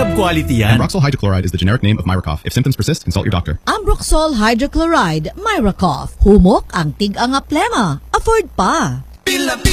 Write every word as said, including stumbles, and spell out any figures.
love quality yan. Ambroxol hydrochloride is the generic name of Myracough. If symptoms persist, consult your doctor. Ambroxol hydrochloride, Myracough. Humok ang tig-anga plema. Afford pa.